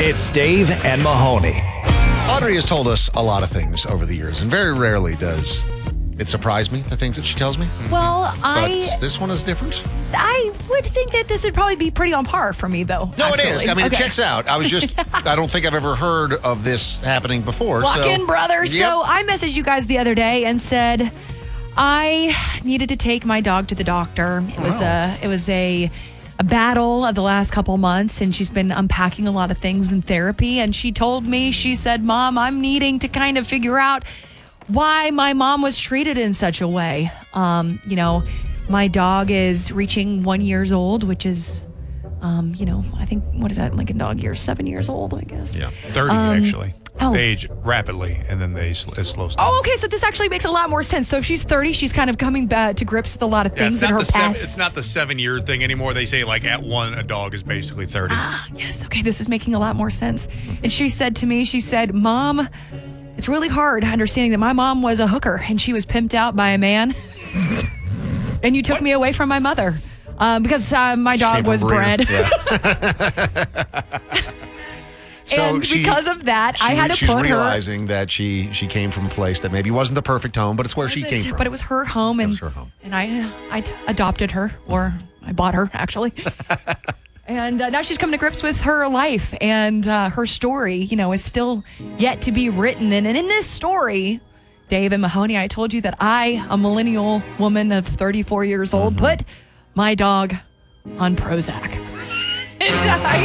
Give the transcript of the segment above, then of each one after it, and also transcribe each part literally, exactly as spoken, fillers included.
It's Dave and Mahoney. Audrey has told us a lot of things over the years, and very rarely does it surprise me, the things that she tells me. Well, I But this one is different. I would think that this would probably be pretty on par for me, though. No, actually. it is. I mean, Okay. it checks out. I was just, I don't think I've ever heard of this happening before. Lock so, in, brother. Yep. So I messaged you guys the other day and said I needed to take my dog to the doctor. It was a it was a a battle of the last couple months, and she's been unpacking a lot of things in therapy. And she told me, she said, "Mom, I'm needing to kind of figure out why my mom was treated in such a way. Um, you know, my dog is reaching one years old, which is." Um, you know, I think, what is that, like a dog year, seven years old, I guess. Yeah. thirty, actually. oh. They age rapidly, and then they sl- it slows down. Oh, okay. So this actually makes a lot more sense. So if she's thirty, she's kind of coming back to grips with a lot of Yeah, things it's in not, her the seven, past. it's not the seven-year thing anymore. They say, like, at one, a dog is basically thirty. Ah, yes. Okay. This is making a lot more sense. And she said to me, she said, "Mom, it's really hard understanding that my mom was a hooker and she was pimped out by a man. And you took me away from my mother. Um, because uh, my She came dog from was Berea. bred. Yeah. So and she- because of that, she I had re- to she's put her... realizing that she she came from a place that maybe wasn't the perfect home, but it's where she It came was- from. But it was her home, and was her home. and I I t- adopted her, or I bought her actually. And uh, now she's coming to grips with her life, and uh, her story, you know, is still yet to be written. And, and in this story, Dave and Mahoney, I told you that I, a millennial woman of thirty-four years old, Mm-hmm. put my dog on Prozac. and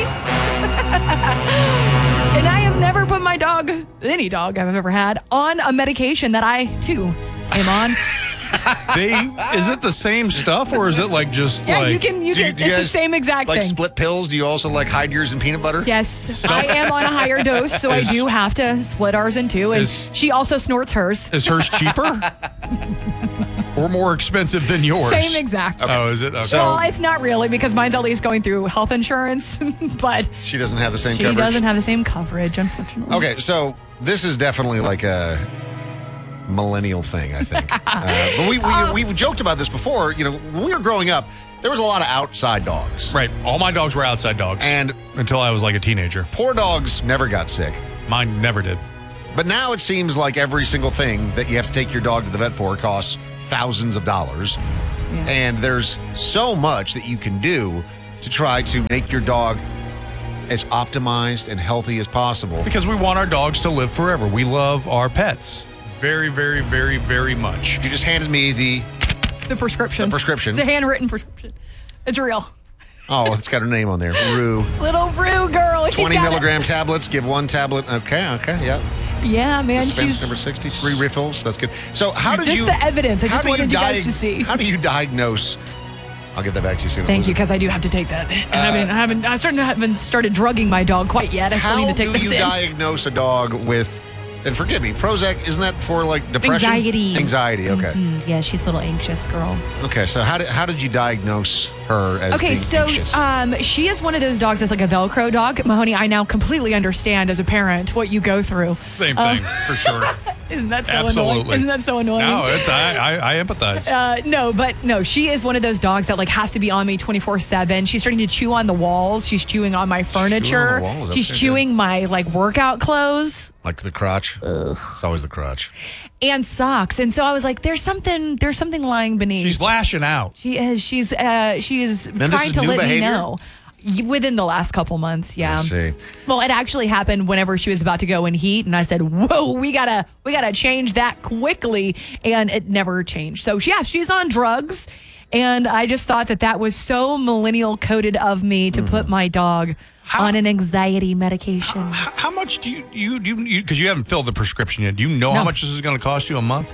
I... And I have never put my dog, any dog I've ever had, on a medication that I, too, am on. They is it the same stuff, or is it like just Yeah, like you can, you Do you- can, do you it's the guys same exact like thing. split pills? Do you also like hide yours in peanut butter? Yes, I am on a higher dose, so I Is- do have to split ours in two. And Is- she also snorts hers. is hers cheaper or more expensive than yours? Same exact. Oh, is it? Okay. So- Well, it's not really because mine's at least going through health insurance, but She doesn't have the same she coverage. doesn't have the same coverage, unfortunately. Okay, so this is definitely like a millennial thing, I think. uh, but we, we, we joked about this before. You know, when we were growing up, there was a lot of outside dogs. Right. All my dogs were outside dogs. And until I was like a teenager. poor dogs never got sick. Mine never did. But now it seems like every single thing that you have to take your dog to the vet for costs thousands of dollars. Yeah. And there's so much that you can do to try to make your dog as optimized and healthy as possible. Because we want our dogs to live forever. We love our pets very, very, very, very much. You just handed me the, The prescription. the prescription. It's a handwritten prescription. It's real. Oh, it's got her name on there. Rue. Little Rue girl. She's twenty got it. milligram tablets. Give one tablet. Okay, okay, yeah. Yeah, man. Dispense she's number sixty. Three refills. That's good. So how did just you... the evidence. I how just do wanted you guys diag- to see. How do you diagnose... I'll get that back to you soon. Thank you, Elizabeth. because I do have to take that. And I haven't, I haven't, I certainly haven't started drugging my dog quite yet. I still How need to take do this you in. diagnose a dog with... And forgive me, Prozac, isn't that for like depression? Anxiety. Anxiety, okay. Mm, yeah, she's a little anxious girl. Okay, so how did how did you diagnose her as Okay, being so anxious? um, she is one of those dogs that's like a Velcro dog. Mahoney, I now completely understand as a parent what you go through. Same thing, for sure. Isn't that so annoying? Absolutely. Isn't that so annoying? No, it's I, I, I empathize. Uh, no, but no, she is one of those dogs that like has to be on me twenty-four seven. She's starting to chew on the walls. She's chewing on my furniture. walls, She's okay, chewing my like workout clothes like the crotch? It's always the crotch. and socks. And so I was like, there's something, there's something lying beneath. She's lashing out. She is. She's. Uh, she is this trying is to new let behavior? me know. Y- Within the last couple months, yeah. I see. Well, it actually happened whenever she was about to go in heat, and I said, "Whoa, we gotta, we gotta change that quickly," and it never changed. So yeah, she's on drugs, and I just thought that that was so millennial coded of me to put my dog How- on an anxiety medication. How, how much do you you do you because you, you haven't filled the prescription yet? Do you know how No. much this is going to cost you a month?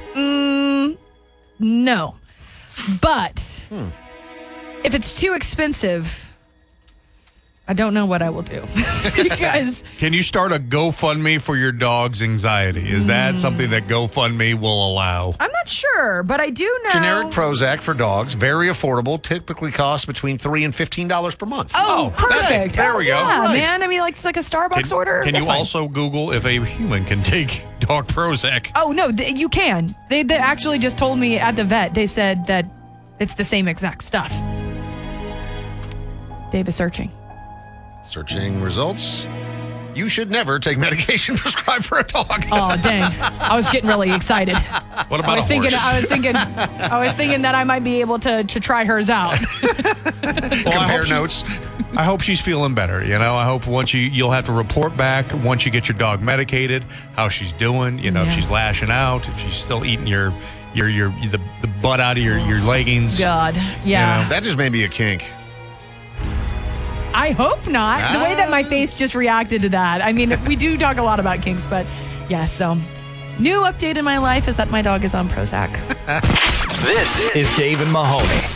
No, but if it's too expensive, I don't know what I will do because. Can you start a GoFundMe for your dog's anxiety? Is that something that GoFundMe will allow? I'm not sure, but I do know. Generic Prozac for dogs, very affordable, typically costs between three and fifteen dollars per month. Oh, Oh, that- perfect. there we go. Yeah, Right. man. I mean, like it's like a Starbucks Can, order. can That's you fine. also Google if a human can take dog Prozac? Oh no, th- you can. They, they actually just told me at the vet. They said that it's the same exact stuff. Dave is searching. Searching results. you should never take medication prescribed for a dog. Oh, dang. I was getting really excited. What I about was a thinking horse? I was thinking I was thinking that I might be able to to try hers out. Well, I Compare hope she- notes. I hope she's feeling better. You know, I hope once you you'll have to report back once you get your dog medicated, how she's doing. You know, if Yeah. she's lashing out, if she's still eating your your your the, the butt out of your your leggings. God. Yeah. That just may be a kink. I hope not. The way that my face just reacted to that. I mean, we do talk a lot about kinks, but yeah, so new update in my life is that my dog is on Prozac. This is Dave and Mahoney.